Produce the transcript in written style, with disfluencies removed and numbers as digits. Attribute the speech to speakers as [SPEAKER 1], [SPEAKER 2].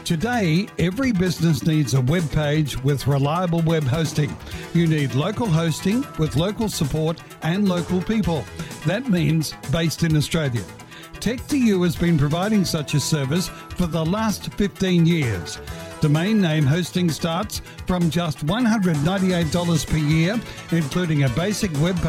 [SPEAKER 1] Today, every business needs a web page with reliable web hosting. You need local hosting with local support and local people. That means based in Australia. Tech2U has been providing such a service for the last 15 years. Domain name hosting starts from just $198 per year, including a basic web page